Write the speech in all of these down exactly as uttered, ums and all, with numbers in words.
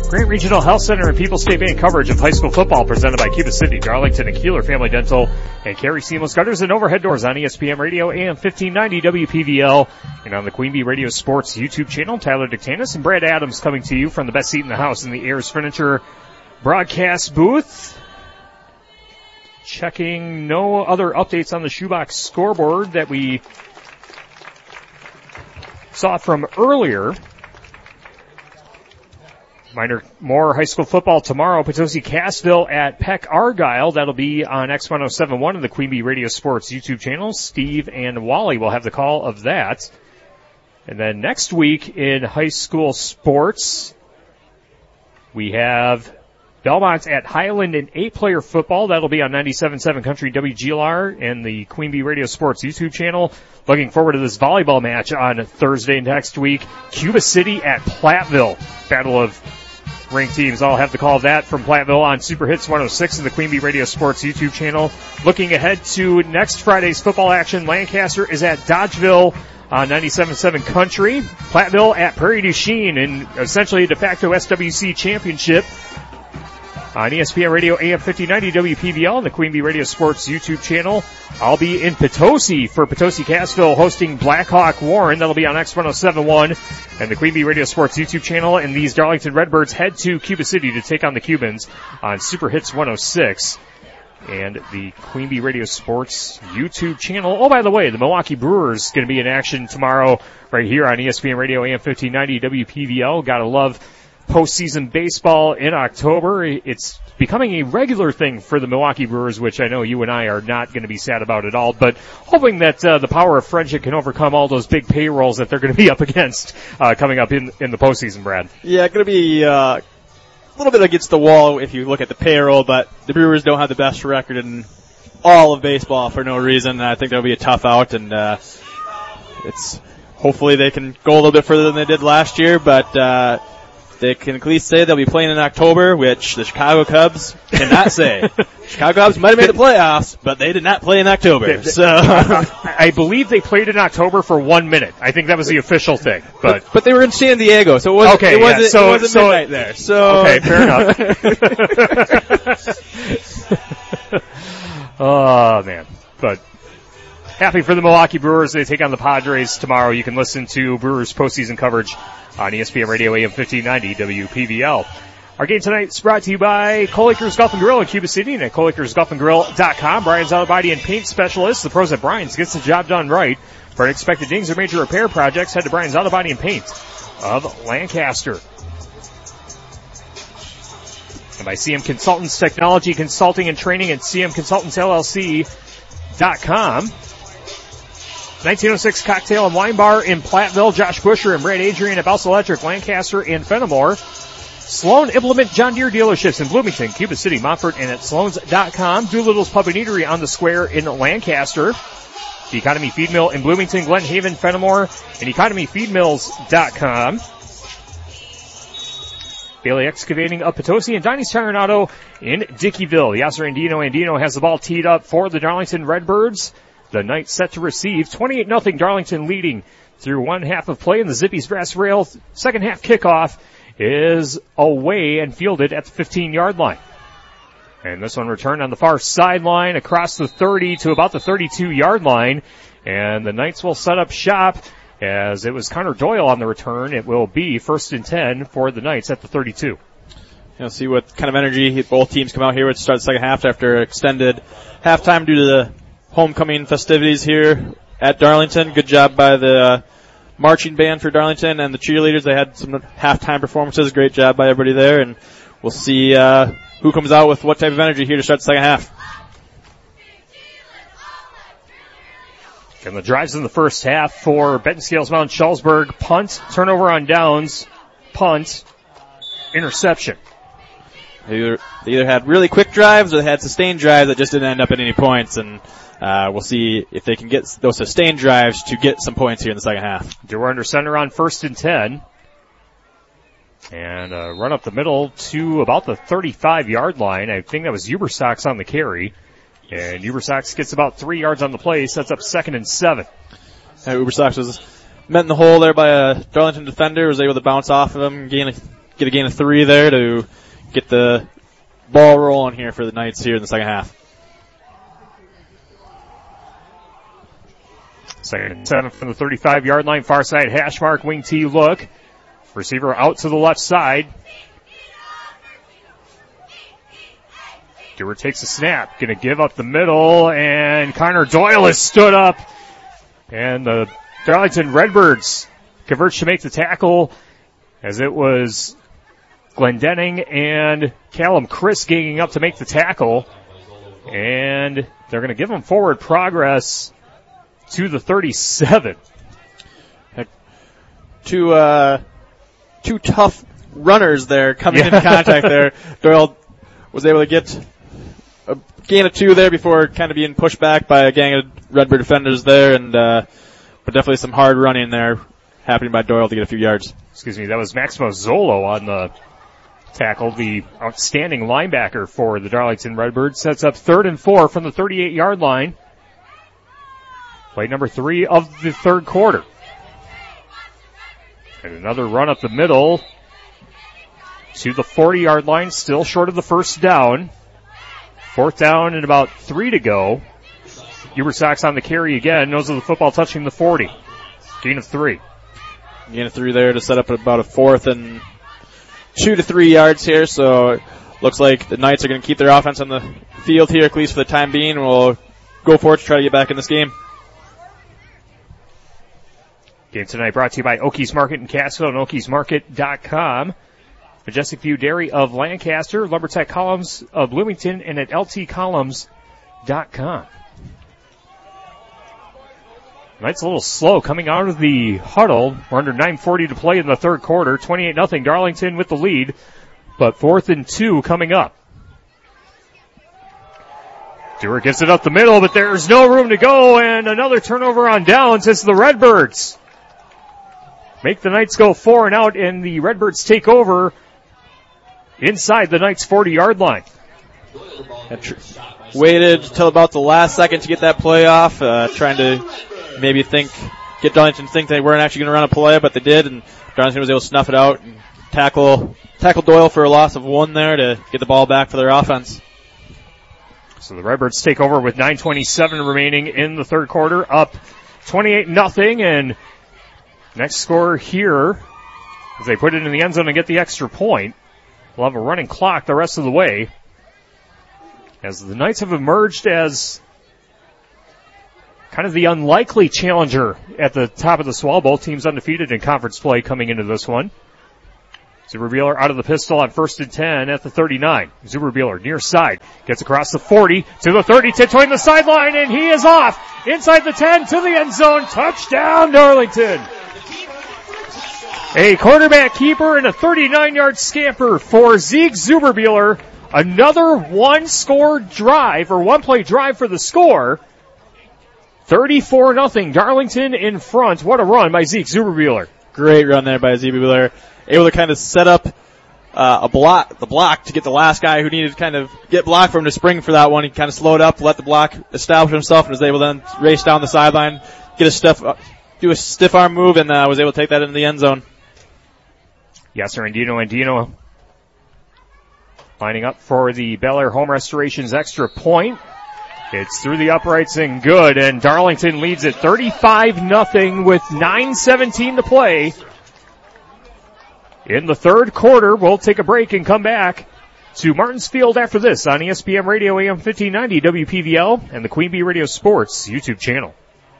Grant Regional Health Center and People's State Bank coverage of high school football presented by Cuba City, Darlington, and Keeler Family Dental, and Carry Seamless Gutters and Overhead Doors on E S P N Radio, A M fifteen ninety W P V L, and on the Queen Bee Radio Sports YouTube channel. Tyler Dictanis and Brad Adams coming to you from the best seat in the house in the Ayers Furniture broadcast booth. Checking no other updates on the shoebox scoreboard that we saw from earlier. Minor, more high school football tomorrow. Potosi Cassville at Peck Argyle. That'll be on X ten seventy-one and the Queen Bee Radio Sports YouTube channel. Steve and Wally will have the call of that. And then next week in high school sports, we have Belmont at Highland in eight-player football. That'll be on ninety-seven point seven Country W G L R and the Queen Bee Radio Sports YouTube channel. Looking forward to this volleyball match on Thursday next week. Cuba City at Platteville. Battle of ranked teams. I'll have the call of that from Platteville on Super Hits one oh six and the Queen Bee Radio Sports YouTube channel. Looking ahead to next Friday's football action, Lancaster is at Dodgeville on ninety-seven point seven Country. Platteville at Prairie du Chien in essentially a de facto S W C championship on E S P N Radio, A M fifteen ninety W P V L and the Queen Bee Radio Sports YouTube channel. I'll be in Potosi for Potosi Cassville hosting Blackhawk Warren. That'll be on X ten seventy-one and the Queen Bee Radio Sports YouTube channel. And these Darlington Redbirds head to Cuba City to take on the Cubans on Super Hits one oh six and the Queen Bee Radio Sports YouTube channel. Oh, by the way, the Milwaukee Brewers going to be in action tomorrow right here on E S P N Radio, A M fifteen ninety W P V L. Gotta love postseason baseball in October. It's becoming a regular thing for the Milwaukee Brewers, which I know you and I are not going to be sad about at all, but hoping that uh, the power of friendship can overcome all those big payrolls that they're going to be up against uh, coming up in in the postseason, Brad. Yeah, going to be uh, a little bit against the wall if you look at the payroll, but the Brewers don't have the best record in all of baseball for no reason. I think that'll be a tough out, and uh, it's hopefully they can go a little bit further than they did last year, but uh they can at least say they'll be playing in October, which the Chicago Cubs cannot say. Chicago Cubs might have made the playoffs, but they did not play in October. So I believe they played in October for one minute. I think that was the official thing. But but, but they were in San Diego, so it wasn't, okay, it wasn't, yeah, so, it wasn't so, midnight there. So okay, fair enough. Oh, man. But happy for the Milwaukee Brewers. They take on the Padres tomorrow. You can listen to Brewers postseason coverage on E S P N Radio, A M fifteen ninety W P V L. Our game tonight is brought to you by Cole Acres Golf and Grill in Cuba City and at Cole Acres Golf and Grill dot com. Brian's Auto Body and Paint Specialist. The pros at Brian's gets the job done right. For unexpected dings or major repair projects, head to Brian's Auto Body and Paint of Lancaster. And by C M Consultants Technology Consulting and Training at C M Consultants L L C dot com. nineteen oh six Cocktail and Wine Bar in Platteville. Josh Busher and Brad Adrian at Bell's Electric, Lancaster, and Fenimore. Sloan Implement John Deere dealerships in Bloomington, Cuba City, Montfort, and at Sloans dot com. Doolittle's Pub and Eatery on the Square in Lancaster. The Economy Feed Mill in Bloomington, Glen Haven, Fenimore, and economy feed mills dot com. Bailey Excavating of Potosi and Donnie's Tire and Auto in Dickeyville. Yasser Andino Andino has the ball teed up for the Darlington Redbirds. The Knights set to receive. twenty-eight nothing Darlington leading through one half of play in the Zippy's Brass Rail. Second half kickoff is away and fielded at the fifteen-yard line. And this one returned on the far sideline across the thirty to about the thirty-two-yard line. And the Knights will set up shop as it was Connor Doyle on the return. It will be first and ten for the Knights at the thirty-two. You'll see what kind of energy both teams come out here with to start the second half after extended halftime due to the homecoming festivities here at Darlington. Good job by the uh, marching band for Darlington and the cheerleaders. They had some halftime performances. Great job by everybody there, and we'll see uh, who comes out with what type of energy here to start the second half. And the drives in the first half for Benton Scales Mount Schulzberg. Punt, turnover on downs, punt, interception. They either, they either had really quick drives or they had sustained drives that just didn't end up at any points, and uh, we'll see if they can get those sustained drives to get some points here in the second half. They were under center on first and ten. And uh, run up the middle to about the thirty-five-yard line. I think that was Ubersox on the carry. And Ubersox gets about three yards on the play, sets up second and seven. Uh, Ubersox was met in the hole there by a Darlington defender, was able to bounce off of him, gain a get a gain of three there to get the ball rolling here for the Knights here in the second half. Second and seven from the thirty-five-yard line, far side hash mark, wing T look. Receiver out to the left side. Dewar takes a snap, gonna give up the middle, and Connor Doyle has stood up. And the Darlington Redbirds converts to make the tackle, as it was Glendenning and Callum Chris ganging up to make the tackle. And they're gonna give them forward progress to the thirty-seven. Two, uh, two tough runners there coming yeah. into contact there. Doyle was able to get a gain of two there before kind of being pushed back by a gang of Redbird defenders there, and, uh, but definitely some hard running there happening by Doyle to get a few yards. Excuse me, that was Maximo Zolo on the tackle, the outstanding linebacker for the Darlington Redbirds. Sets up third and four from the thirty-eight-yard line. Play number three of the third quarter. And another run up the middle to the forty-yard line, still short of the first down. Fourth down and about three to go. Huber Sox on the carry again. Nose of the football touching the forty. Gain of three. Gain of three there to set up about a fourth and two to three yards here. So looks like the Knights are going to keep their offense on the field here, at least for the time being. We'll go for it to try to get back in this game. Game tonight brought to you by Okies Market in Cassville and Okies Market dot com. Majestic View Dairy of Lancaster, LumberTech Columns of Bloomington, and at L T columns dot com. Knight's a little slow coming out of the huddle. We're under nine forty to play in the third quarter. twenty-eight nothing Darlington with the lead, but fourth and two coming up. Dewar gives it up the middle, but there's no room to go, and another turnover on downs as the Redbirds make the Knights go four and out, and the Redbirds take over inside the Knights' forty-yard line. Waited till about the last second to get that play off, uh, trying to maybe think, get Darlington to think they weren't actually going to run a play, but they did, and Darlington was able to snuff it out and tackle, tackle Doyle for a loss of one there to get the ball back for their offense. So the Redbirds take over with nine twenty-seven remaining in the third quarter, up twenty-eight nothing, and next score here, as they put it in the end zone and get the extra point, we'll have a running clock the rest of the way, as the Knights have emerged as kind of the unlikely challenger at the top of the Swallow Bowl. Teams undefeated in conference play coming into this one. Zuberbuehler out of the pistol on first and ten at the thirty-nine. Zuberbuehler near side, gets across the forty to the thirty, tiptoeing the sideline, and he is off inside the ten to the end zone. Touchdown, Darlington. A quarterback keeper and a thirty-nine-yard scamper for Zeke Zuberbuehler. Another one-score drive, or one-play drive for the score. thirty-four nothing, Darlington in front. What a run by Zeke Zuberbuehler. Great run there by Zeke Zuberbuehler. Able to kind of set up uh, a block, the block to get the last guy who needed to kind of get blocked for him to spring for that one. He kind of slowed up, let the block establish himself, and was able to then race down the sideline, get a stiff, uh, do a stiff arm move, and uh, was able to take that into the end zone. Yasser Andino Andino lining up for the Bel Air Home Restoration's extra point. It's through the uprights and good, and Darlington leads it thirty-five nothing with nine seventeen to play. In the third quarter, we'll take a break and come back to Martins Field after this on E S P N Radio A M fifteen ninety W P V L and the Queen Bee Radio Sports YouTube channel.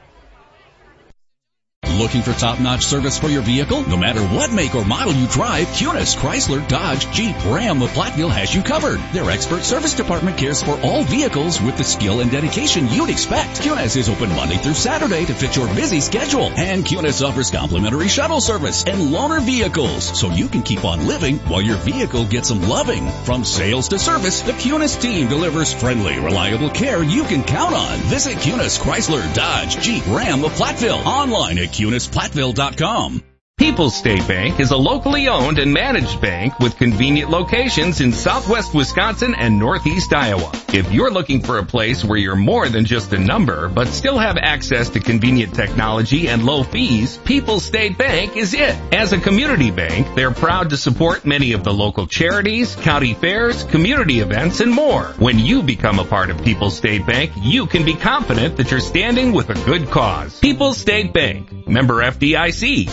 Looking for top-notch service for your vehicle? No matter what make or model you drive, Kunis, Chrysler, Dodge, Jeep, Ram of Platteville has you covered. Their expert service department cares for all vehicles with the skill and dedication you'd expect. Kunis is open Monday through Saturday to fit your busy schedule. And Kunis offers complimentary shuttle service and loaner vehicles, so you can keep on living while your vehicle gets some loving. From sales to service, the Kunis team delivers friendly, reliable care you can count on. Visit Kunis, Chrysler, Dodge, Jeep, Ram of Platteville online at Kunis Platteville dot com. People's State Bank is a locally owned and managed bank with convenient locations in southwest Wisconsin and northeast Iowa. If you're looking for a place where you're more than just a number, but still have access to convenient technology and low fees, People's State Bank is it. As a community bank, they're proud to support many of the local charities, county fairs, community events, and more. When you become a part of People's State Bank, you can be confident that you're standing with a good cause. People's State Bank, member F D I C.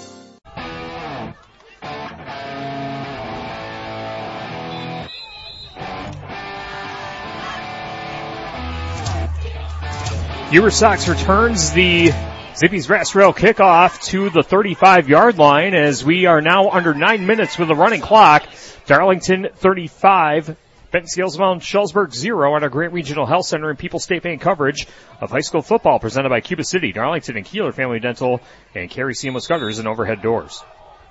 Uber Sox returns the Zippy's Brass Rail kickoff to the thirty-five-yard line as we are now under nine minutes with a running clock. Darlington thirty-five, Benton Scales Mount Schulzberg zero on our Grant Regional Health Center and People's State Bank coverage of high school football presented by Cuba City, Darlington, and Keeler Family Dental, and Carry Seamless Gutters and Overhead Doors.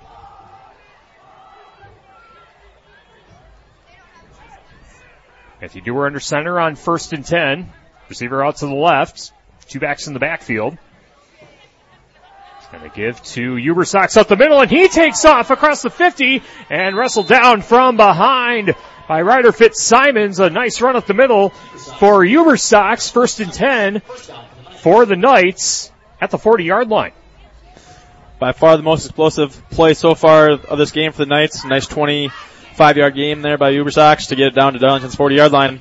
Matthew Dewar under center on first and ten. Receiver out to the left. Two backs in the backfield. He's going to give to Uber Sox up the middle, and he takes off across the fifty and wrestled down from behind by Ryder Fitzsimons. A nice run up the middle for Uber Sox. First and ten for the Knights at the forty-yard line. By far the most explosive play so far of this game for the Knights. Nice twenty-five-yard game there by Uber Sox to get it down to Darlington's forty-yard line.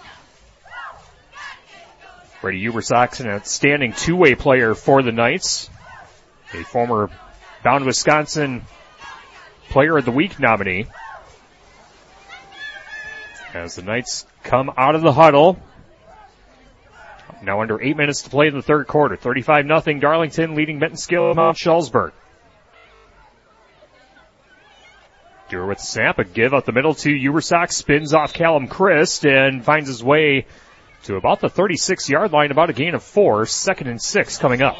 Brady Uber Sox, an outstanding two-way player for the Knights. A former Bound Wisconsin Player of the Week nominee. As the Knights come out of the huddle. Now under eight minutes to play in the third quarter. thirty-five nothing Darlington leading Benton Scales Mount Schulzberg. Dewar with the snap, a give up the middle to Uber Sox, spins off Callum Christ and finds his way to about the thirty-six-yard line, about a gain of four. Second and six coming up.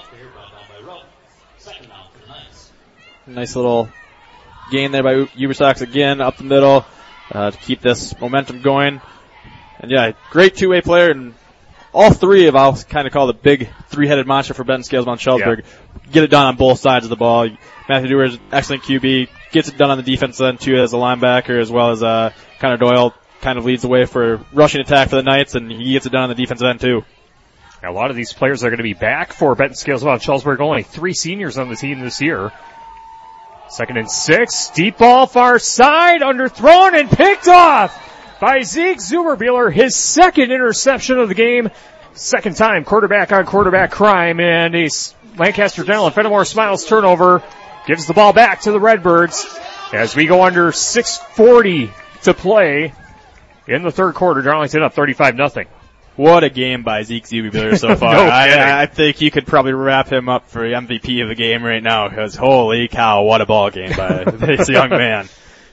Nice little gain there by Uber Sox again, up the middle, uh, to keep this momentum going. And yeah, great two-way player, and all three of I'll kind of call the big three-headed monster for Benton Scales Mount Schulzberg. Yeah. Get it done on both sides of the ball. Matthew Dewar is an excellent Q B, gets it done on the defense end too as a linebacker, as well as uh, Connor Doyle kind of leads the way for rushing attack for the Knights, and he gets it done on the defensive end too. Now, a lot of these players are going to be back for Benton Scales Mount Schulzberg. Only three seniors on the team this year. Second and six, deep ball far side, underthrown and picked off by Zeke Zuberbuehler, his second interception of the game. Second time quarterback on quarterback crime, and a Lancaster Dental and Fenimore Smiles turnover gives the ball back to the Redbirds as we go under six forty to play in the third quarter. Darlington up thirty-five nothing. What a game by Zeke Zuberbuehler so far. no I, I think you could probably wrap him up for M V P of the game right now, because holy cow, what a ball game by this young man.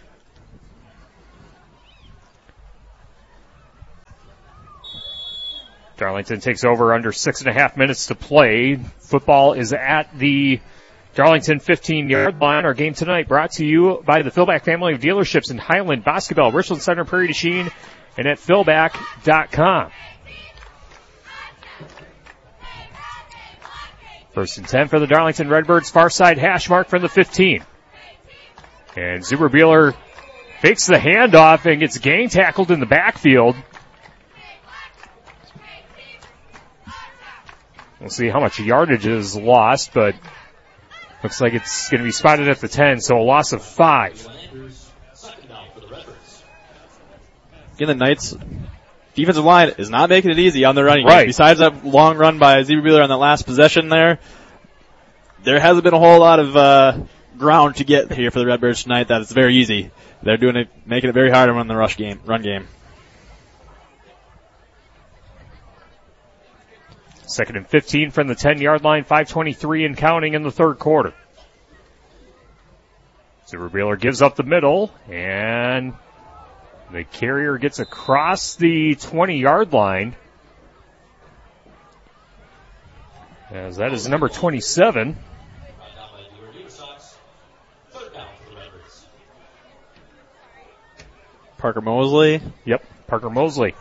Darlington takes over under six and a half minutes to play. Football is at the Darlington fifteen-yard line. Our game tonight brought to you by the Philback family of dealerships in Highland, Boscobel, Richland Center, Prairie du Chien, and at philback dot com. First and ten for the Darlington Redbirds. Far side hash mark from the fifteen. And Zuberbuehler fakes the handoff and gets gang tackled in the backfield. We'll see how much yardage is lost, but looks like it's going to be spotted at the ten, so a loss of five. Again, the Knights' defensive line is not making it easy on the running right. game. Besides that long run by Zuberbuehler on that last possession there, there hasn't been a whole lot of uh, ground to get here for the Redbirds tonight. That it's very easy. They're doing it, making it very hard to run the rush game, run game. Second and fifteen from the ten-yard line, five twenty-three and counting in the third quarter. Zuberbuehler gives up the middle, and the carrier gets across the twenty-yard line. As that is number twenty-seven. Parker Mosley. Yep, Parker Mosley.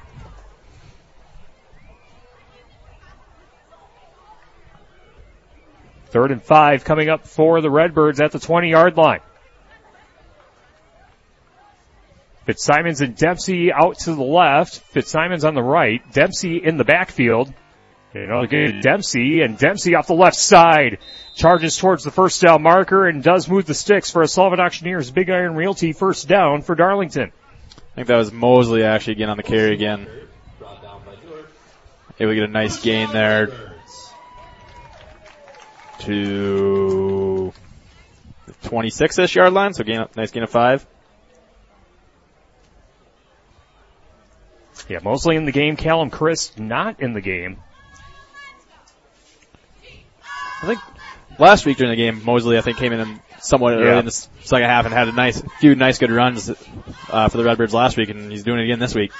Third and five coming up for the Redbirds at the twenty-yard line. Fitzsimons and Dempsey out to the left. Fitzsimons on the right. Dempsey in the backfield. Another good Dempsey, and Dempsey off the left side. Charges towards the first down marker and does move the sticks for a Sullivan Auctioneers Big Iron Realty first down for Darlington. I think that was Mosley actually again on the carry again. Able to get a nice gain there to the twenty-six-ish yard line, so gain, nice gain of five. Yeah, Mosley in the game. Callum Chris not in the game. I think last week during the game, Mosley, I think, came in and somewhat yeah. early in the second half and had a nice, few nice good runs uh, for the Redbirds last week, and he's doing it again this week.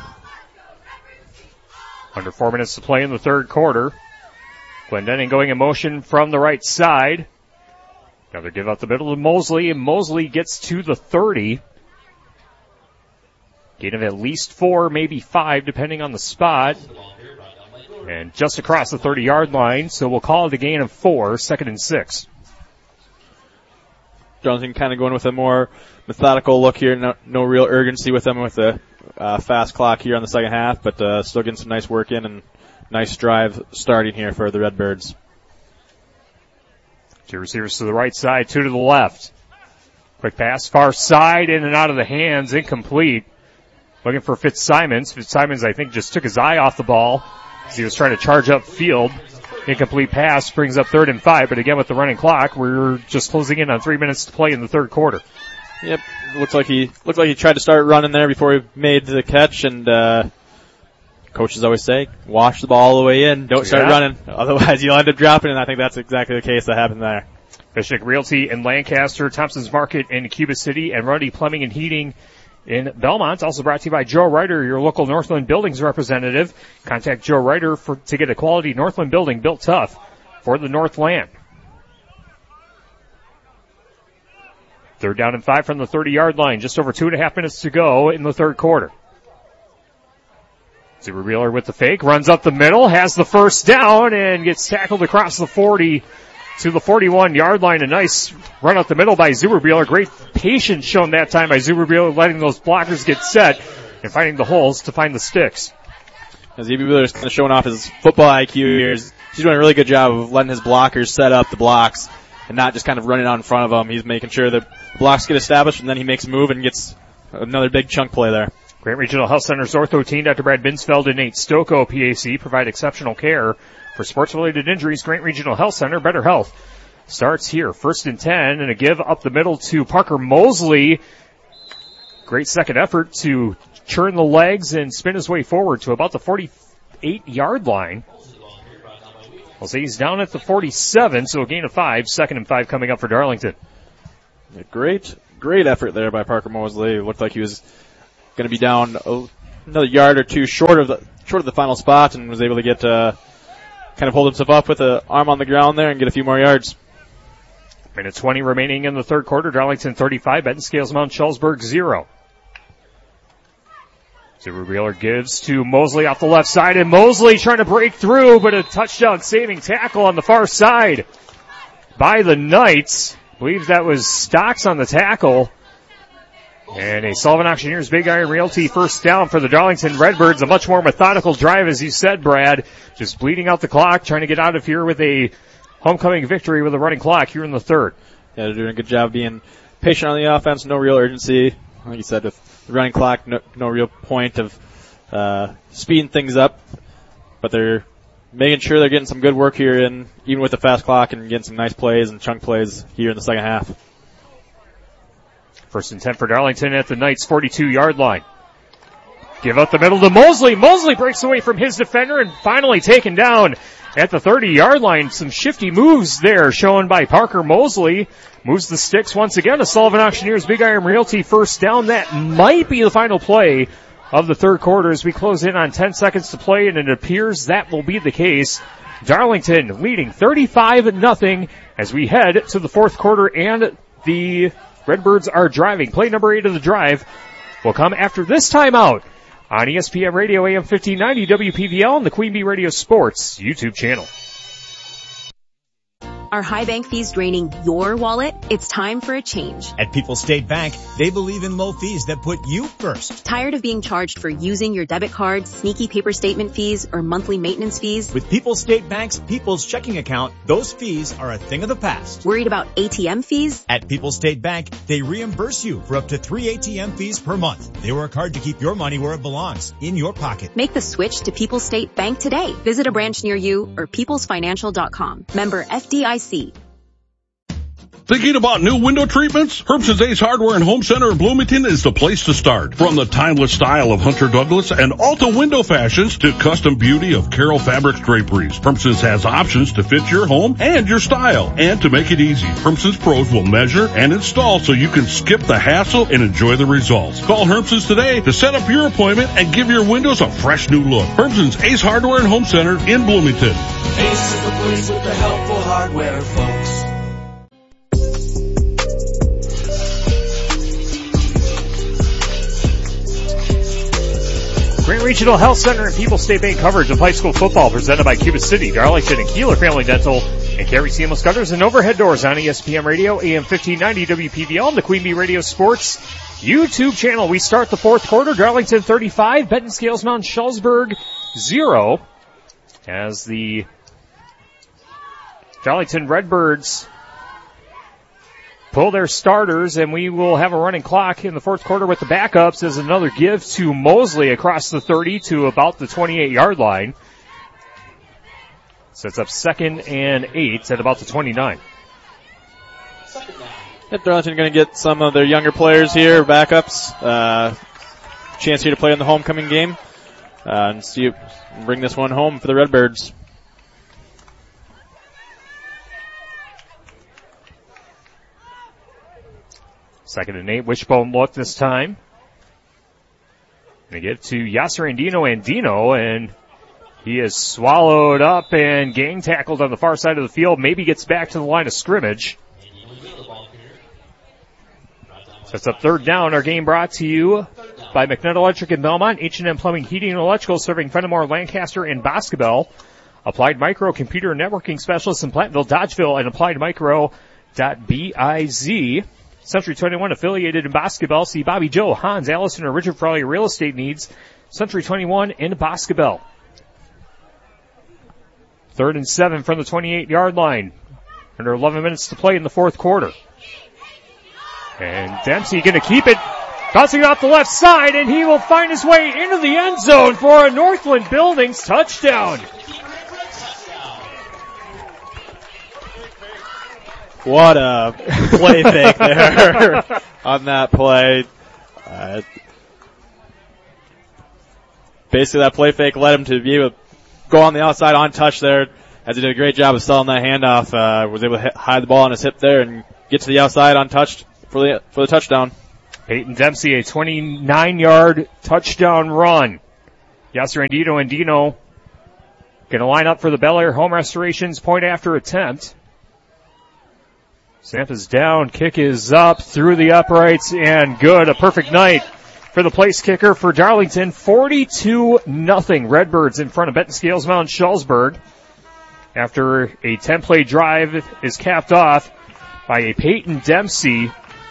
Under four minutes to play in the third quarter. Glendenning going in motion from the right side. Another give up the middle to Mosley, and Mosley gets to the thirty. Gain of at least four, maybe five, depending on the spot. And just across the thirty-yard line, so we'll call it a gain of four, second and six. Darlington kind of going with a more methodical look here. No, no real urgency with them with the uh, fast clock here on the second half, but uh, still getting some nice work in and nice drive starting here for the Redbirds. Two receivers to the right side, two to the left. Quick pass, far side, in and out of the hands, incomplete. Looking for Fitzsimons. Fitzsimons, I think, just took his eye off the ball as he was trying to charge up field. Incomplete pass brings up third and five, but again with the running clock, we're just closing in on three minutes to play in the third quarter. Yep, looks like he looked like he tried to start running there before he made the catch, and uh coaches always say, wash the ball all the way in, don't start yeah. running, otherwise you'll end up dropping, and I think that's exactly the case that happened there. Fishnick Realty in Lancaster, Thompson's Market in Cuba City, and Rundy Plumbing and Heating in Belmont. Also brought to you by Joe Ryder, your local Northland Buildings representative. Contact Joe Ryder for, to get a quality Northland building built tough for the Northland. Third down and five from the thirty-yard line. Just over two and a half minutes to go in the third quarter. Zuberwheeler with the fake, runs up the middle, has the first down, and gets tackled across the forty to the forty-one-yard line. A nice run up the middle by Zuberwheeler. Great patience shown that time by Zuberwheeler, letting those blockers get set and finding the holes to find the sticks. As Zuberwheeler is kind of showing off his football I Q here. He's doing a really good job of letting his blockers set up the blocks and not just kind of running out in front of them. He's making sure the blocks get established, and then he makes a move and gets another big chunk play there. Grant Regional Health Center's ortho team, Doctor Brad Binsfeld and Nate Stocco, P A C, provide exceptional care for sports-related injuries. Grant Regional Health Center, better health starts here. First and ten, and a give up the middle to Parker Mosley. Great second effort to churn the legs and spin his way forward to about the forty-eight-yard line. We'll say he's down at the forty-seven, so a gain of five. Second and five coming up for Darlington. A great, great effort there by Parker Mosley. It looked like he was going to be down another yard or two short of the short of the final spot, and was able to get uh, kind of hold himself up with an arm on the ground there and get a few more yards. Minute twenty remaining in the third quarter. Darlington thirty-five, Benton Scales Mount Schulzberg zero. Zuberwheeler gives to Mosley off the left side, and Mosley trying to break through, but a touchdown saving tackle on the far side by the Knights. I believe that was Stocks on the tackle. And a Sullivan Auctioneers Big Iron Realty first down for the Darlington Redbirds. A much more methodical drive, as you said, Brad. Just bleeding out the clock, trying to get out of here with a homecoming victory with a running clock here in the third. Yeah, they're doing a good job being patient on the offense, no real urgency. Like you said, with the running clock, no, no real point of uh, speeding things up. But they're making sure they're getting some good work here, in, even with the fast clock, and getting some nice plays and chunk plays here in the second half. First and ten for Darlington at the Knights' forty-two-yard line. Give up the middle to Mosley. Mosley breaks away from his defender and finally taken down at the thirty-yard line. Some shifty moves there shown by Parker Mosley. Moves the sticks once again. A Sullivan Auctioneers Big Iron Realty first down. That might be the final play of the third quarter as we close in on ten seconds to play, and it appears that will be the case. Darlington leading thirty-five nothing as we head to the fourth quarter, and the Redbirds are driving. Play number eight of the drive will come after this timeout on E S P N Radio A M fifteen ninety W P V L and the Queen Bee Radio Sports YouTube channel. Are high bank fees draining your wallet? It's time for a change. At People's State Bank, they believe in low fees that put you first. Tired of being charged for using your debit card, sneaky paper statement fees, or monthly maintenance fees? With People's State Bank's People's Checking Account, those fees are a thing of the past. Worried about A T M fees? At People's State Bank, they reimburse you for up to three A T M fees per month. They work hard to keep your money where it belongs, in your pocket. Make the switch to People's State Bank today. Visit a branch near you or peoples financial dot com. Member F D I C. Thinking about new window treatments? Herbson's Ace Hardware and Home Center in Bloomington is the place to start. From the timeless style of Hunter Douglas and Alta window fashions to custom beauty of Carroll Fabrics draperies, Herbson's has options to fit your home and your style. And to make it easy, Herbson's pros will measure and install so you can skip the hassle and enjoy the results. Call Herbson's today to set up your appointment and give your windows a fresh new look. Herbson's Ace Hardware and Home Center in Bloomington. Ace is the place with the helpful hardware, folks. Grant Regional Health Center and People's State Bank coverage of high school football presented by Cuba City, Darlington, and Keeler Family Dental, and Carry Seamless Gutters and Overhead Doors on E S P N Radio, A M fifteen ninety W P V L, and the Queen Bee Radio Sports YouTube channel. We start the fourth quarter. Darlington thirty-five, Benton Scales Mount Schulzberg zero, as the Darlington Redbirds pull their starters, and we will have a running clock in the fourth quarter with the backups as another give to Mosley across the thirty to about the twenty-eight-yard line. Sets up second and eight at about the twenty-nine. Yep, Darlington going to get some of their younger players here, backups. Uh, chance here to play in the homecoming game. Uh, and see you bring this one home for the Redbirds. Second and eight, wishbone look this time. They get to Yasser Andino Andino, and he is swallowed up and gang tackled on the far side of the field. Maybe gets back to the line of scrimmage. Sets up third down. Our game brought to you by McNutt Electric in Belmont, H and M Plumbing, Heating, and Electrical, serving Fenimore, Lancaster, and Boscobel. Applied Micro Computer and Networking Specialists in Platteville, Dodgeville, and applied micro dot biz. Century twenty-one affiliated in Boscobel. See Bobby Joe, Hans, Allison, or Richard for all your real estate needs. Century twenty-one in Boscobel. Third and seven from the twenty-eight-yard line. Under eleven minutes to play in the fourth quarter. And Dempsey going to keep it. Bouncing off the left side, and he will find his way into the end zone for a Northland Buildings touchdown. What a play fake there on that play. Uh, basically, that play fake led him to be able to go on the outside on touch there, as he did a great job of selling that handoff. Uh, was able to hit, hide the ball on his hip there and get to the outside untouched for the for the touchdown. Peyton Dempsey, a twenty-nine-yard touchdown run. Yasser Andino Andino going to line up for the Bel Air Home Restoration's point after attempt. Snap is down, kick is up, through the uprights, and good. A perfect night for the place kicker for Darlington. forty-two nothing. Redbirds in front of Benton Scales Mount Schulzberg. After a ten-play drive is capped off by a Peyton Dempsey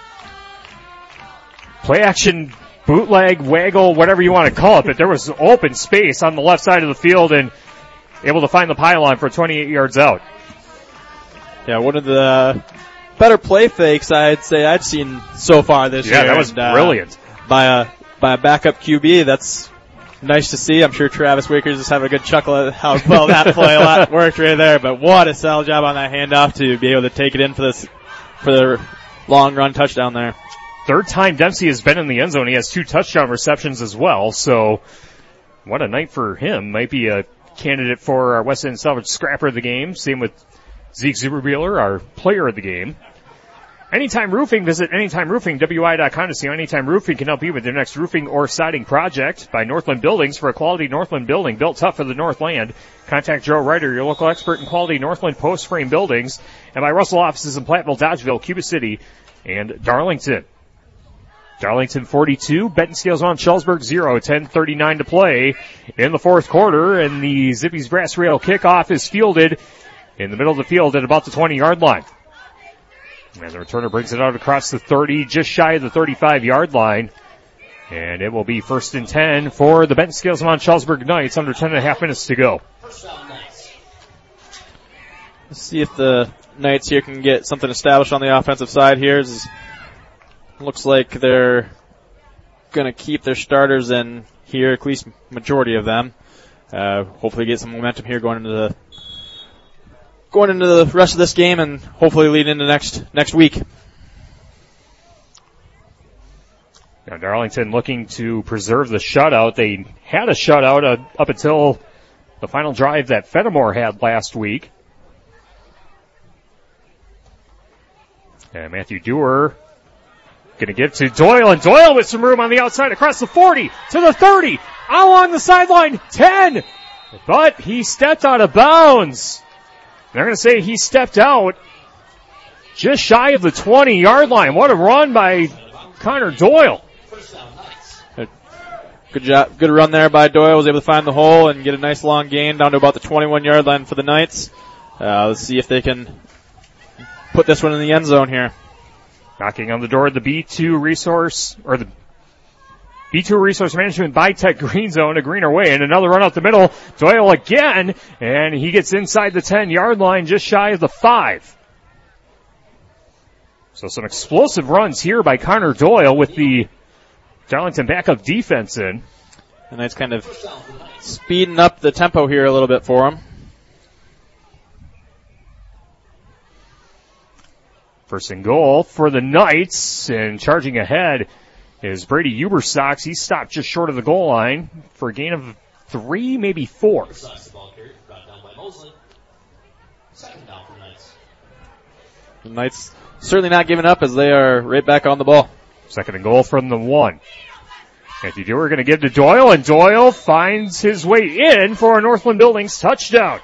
play-action bootleg, waggle, whatever you want to call it, but there was open space on the left side of the field and able to find the pylon for twenty-eight yards out. Yeah, one of the better play fakes I'd say I've seen so far this yeah, year. Yeah, that was and, uh, brilliant. By a, by a backup Q B, that's nice to see. I'm sure Travis Wakers is having a good chuckle at how well that play worked right there, but what a sell job on that handoff to be able to take it in for this, for the long run touchdown there. Third time Dempsey has been in the end zone. He has two touchdown receptions as well, so what a night for him. Might be a candidate for our West End Salvage Scrapper of the game. Same with Zeke Zuberbuehler, our player of the game. Anytime Roofing, visit anytime roofing w i dot com to see how Anytime Roofing can help you with your next roofing or siding project. By Northland Buildings, for a quality Northland building built tough for the Northland. Contact Joe Ryder, your local expert in quality Northland post frame buildings. And by Russell offices in Platteville, Dodgeville, Cuba City, and Darlington. Darlington forty-two, Benton Scales Mount Schulzberg zero, ten thirty-nine to play in the fourth quarter, and the Zippy's brass rail kickoff is fielded in the middle of the field at about the twenty-yard line. And the returner brings it out across the thirty, just shy of the thirty-five-yard line. And it will be first and ten for the Benton Scales Mount Shelzburg Knights. Under ten and a half minutes to go. Let's see if the Knights here can get something established on the offensive side here. It looks like they're going to keep their starters in here, at least majority of them. Uh, hopefully get some momentum here going into the going into the rest of this game and hopefully lead into next next week. Now Darlington looking to preserve the shutout. They had a shutout uh, up until the final drive that Fenimore had last week. And Matthew Dewar going to give to Doyle, and Doyle with some room on the outside across the forty to the thirty, along the sideline, ten. But he stepped out of bounds. They're going to say he stepped out just shy of the twenty-yard line. What a run by Connor Doyle. Good job, good run there by Doyle. Was able to find the hole and get a nice long gain down to about the twenty-one-yard line for the Knights. Uh, let's see if they can put this one in the end zone here. Knocking on the door of the B two resource, or the B two Resource Management by Tech Green Zone, a greener way, and another run out the middle. Doyle again, and he gets inside the ten-yard line, just shy of the five. So some explosive runs here by Connor Doyle with the Darlington backup defense in. And that's kind of speeding up the tempo here a little bit for him. First and goal for the Knights, and charging ahead is Brady Uberstocks. He stopped just short of the goal line for a gain of three, maybe four. The Knights certainly not giving up as they are right back on the ball. Second and goal from the one. Matthew Dewar going to give to Doyle, and Doyle finds his way in for a Northland Buildings touchdown.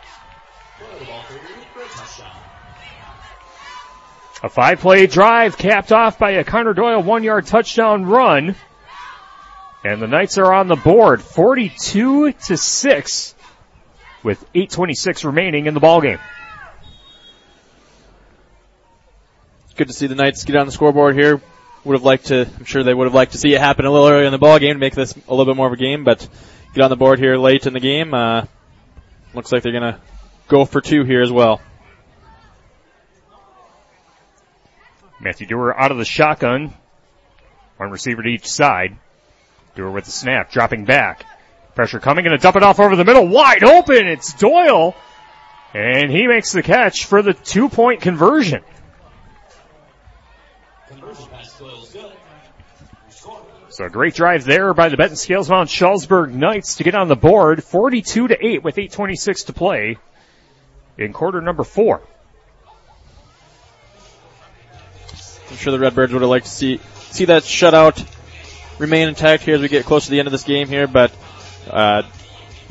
A five-play drive capped off by a Connor Doyle one-yard touchdown run. And the Knights are on the board, forty-two to six, with eight twenty-six remaining in the ballgame. Good to see the Knights get on the scoreboard here. Would have liked to, I'm sure they would have liked to see it happen a little earlier in the ballgame to make this a little bit more of a game, but get on the board here late in the game. Uh, looks like they're going to go for two here as well. Matthew Dewar out of the shotgun. One receiver to each side. Dewar with the snap, dropping back. Pressure coming, and a dump it off over the middle. Wide open, it's Doyle. And he makes the catch for the two-point conversion. So a great drive there by the Benton Scales Mount Shelzburg Knights to get on the board. forty-two to eight with eight twenty-six to play in quarter number four. I'm sure the Redbirds would have liked to see see that shutout remain intact here as we get close to the end of this game here, but uh,